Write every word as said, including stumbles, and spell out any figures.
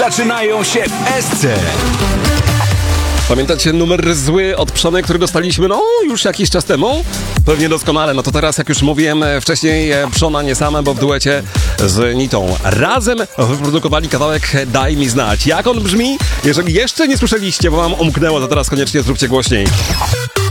Zaczynają się w Esce. Pamiętacie numer zły od Przony, który dostaliśmy, no, już jakiś czas temu? Pewnie doskonale. No to teraz, jak już mówiłem wcześniej, Przona nie same, bo w duecie z Nitą razem wyprodukowali kawałek Daj mi znać. Jak on brzmi? Jeżeli jeszcze nie słyszeliście, bo wam umknęło, to teraz koniecznie zróbcie głośniej.